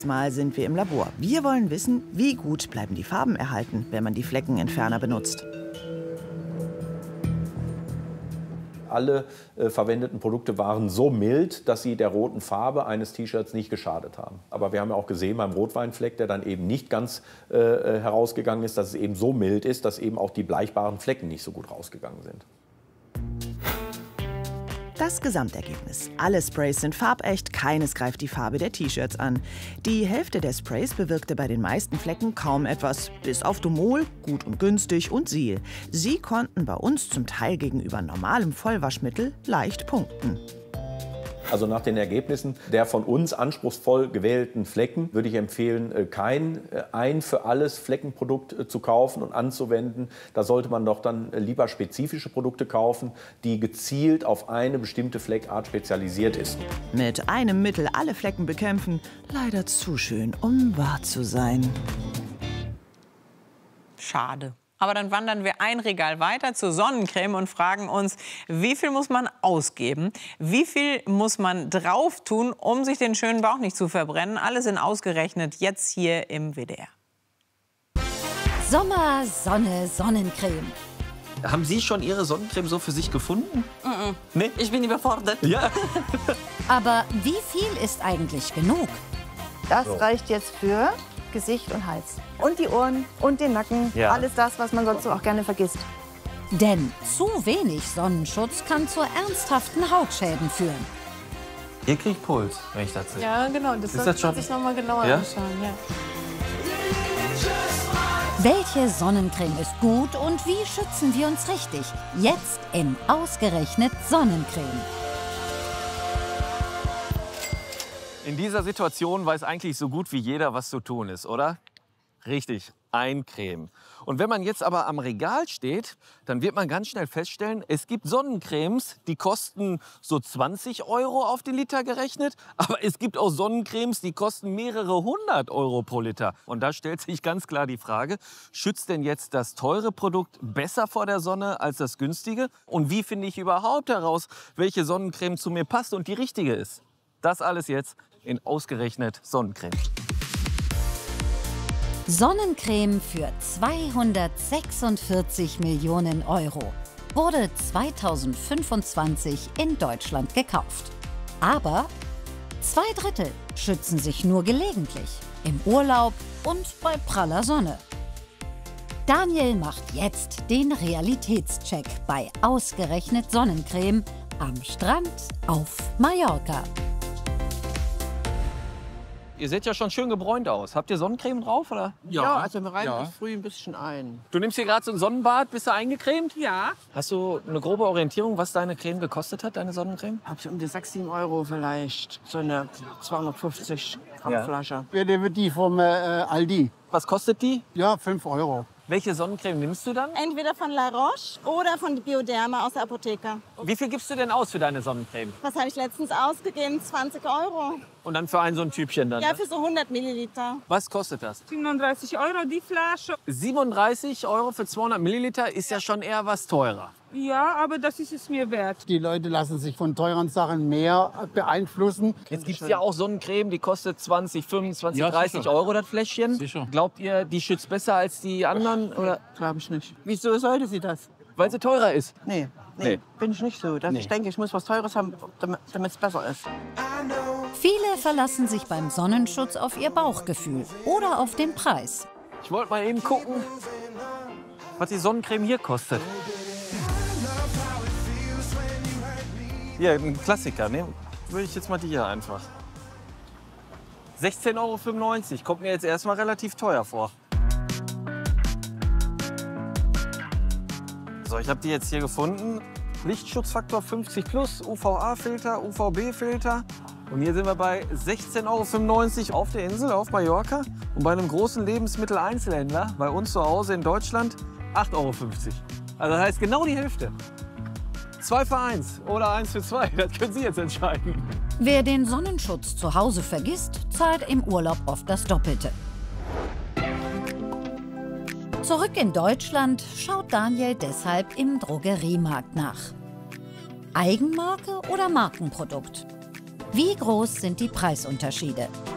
Mal sind wir im Labor. Wir wollen wissen, wie gut bleiben die Farben erhalten, wenn man die Fleckenentferner benutzt. Alle verwendeten Produkte waren so mild, dass sie der roten Farbe eines T-Shirts nicht geschadet haben. Aber wir haben ja auch gesehen beim Rotweinfleck, der dann eben nicht ganz herausgegangen ist, dass es eben so mild ist, dass eben auch die bleichbaren Flecken nicht so gut rausgegangen sind. Das Gesamtergebnis. Alle Sprays sind farbecht, keines greift die Farbe der T-Shirts an. Die Hälfte der Sprays bewirkte bei den meisten Flecken kaum etwas, bis auf Domol, Gut und Günstig und Sil. Sie konnten bei uns zum Teil gegenüber normalem Vollwaschmittel leicht punkten. Also nach den Ergebnissen der von uns anspruchsvoll gewählten Flecken würde ich empfehlen, kein ein für alles Fleckenprodukt zu kaufen und anzuwenden. Da sollte man doch dann lieber spezifische Produkte kaufen, die gezielt auf eine bestimmte Fleckart spezialisiert ist. Mit einem Mittel alle Flecken bekämpfen, leider zu schön, um wahr zu sein. Schade. Aber dann wandern wir ein Regal weiter zur Sonnencreme und fragen uns, wie viel muss man ausgeben? Wie viel muss man drauf tun, um sich den schönen Bauch nicht zu verbrennen? Alle sind ausgerechnet jetzt hier im WDR. Sommer, Sonne, Sonnencreme. Haben Sie schon Ihre Sonnencreme so für sich gefunden? Nee? Ich bin überfordert. Ja. Aber wie viel ist eigentlich genug? Das reicht jetzt für Gesicht und Hals. Und die Ohren und den Nacken. Ja. Alles das, was man sonst auch gerne vergisst. Denn zu wenig Sonnenschutz kann zu ernsthaften Hautschäden führen. Ihr kriegt Puls, wenn ich das sehe. Ja, genau. Das sollte man sich noch mal genauer anschauen. Ja. Welche Sonnencreme ist gut und wie schützen wir uns richtig? Jetzt in Ausgerechnet Sonnencreme. In dieser Situation weiß eigentlich so gut wie jeder, was zu tun ist, oder? Richtig, eincremen. Und wenn man jetzt aber am Regal steht, dann wird man ganz schnell feststellen, es gibt Sonnencremes, die kosten so 20 € auf den Liter gerechnet. Aber es gibt auch Sonnencremes, die kosten mehrere 100 € pro Liter. Und da stellt sich ganz klar die Frage, schützt denn jetzt das teure Produkt besser vor der Sonne als das günstige? Und wie finde ich überhaupt heraus, welche Sonnencreme zu mir passt und die richtige ist? Das alles jetzt in Ausgerechnet Sonnencreme. Sonnencreme für 246 Millionen € wurde 2025 in Deutschland gekauft. Aber 2/3 schützen sich nur gelegentlich, im Urlaub und bei praller Sonne. Daniel macht jetzt den Realitätscheck bei Ausgerechnet Sonnencreme am Strand auf Mallorca. Ihr seht ja schon schön gebräunt aus. Habt ihr Sonnencreme drauf, oder? Ja, also wir reiben mich früh ein bisschen ein. Du nimmst hier gerade so ein Sonnenbad, bist du eingecremt? Ja. Hast du eine grobe Orientierung, was deine Creme gekostet hat, deine Sonnencreme? Hab ich um die 6, 7 € vielleicht. So eine 250 Gramm Ja. Flasche. Ja, der wird die vom Aldi. Was kostet die? Ja, 5 €. Welche Sonnencreme nimmst du dann? Entweder von La Roche oder von Bioderma aus der Apotheke. Wie viel gibst du denn aus für deine Sonnencreme? Was habe ich letztens ausgegeben? 20 €. Und dann für so ein Typchen dann? Ja, ne? für so 100 Milliliter. Was kostet das? 37 € die Flasche. 37 € für 200 Milliliter ist ja schon eher was teurer. Ja, aber das ist es mir wert. Die Leute lassen sich von teuren Sachen mehr beeinflussen. Jetzt gibt es ja auch Sonnencreme, die kostet 20, 25, Ja, 30 sicher. € das Fläschchen. Sicher. Glaubt ihr, die schützt besser als die anderen? Oder? Glaube ich nicht. Wieso sollte sie das? Weil sie teurer ist. Nee, Nee. bin ich nicht so. Ich denke, ich muss was Teures haben, damit es besser ist. Viele verlassen sich beim Sonnenschutz auf ihr Bauchgefühl oder auf den Preis. Ich wollte mal eben gucken, was die Sonnencreme hier kostet. Hier, ein Klassiker, ne? Würde ich jetzt mal die hier einfach. 16,95 € kommt mir jetzt erstmal relativ teuer vor. So, ich habe die jetzt hier gefunden. Lichtschutzfaktor 50 plus, UVA-Filter, UVB-Filter. Und hier sind wir bei 16,95 € auf der Insel, auf Mallorca. Und bei einem großen Lebensmitteleinzelhändler, bei uns zu Hause in Deutschland, 8,50 €. Also das heißt genau die Hälfte. 2 für 1 oder 1 für 2, das können Sie jetzt entscheiden. Wer den Sonnenschutz zu Hause vergisst, zahlt im Urlaub oft das Doppelte. Zurück in Deutschland schaut Daniel deshalb im Drogeriemarkt nach. Eigenmarke oder Markenprodukt? Wie groß sind die Preisunterschiede?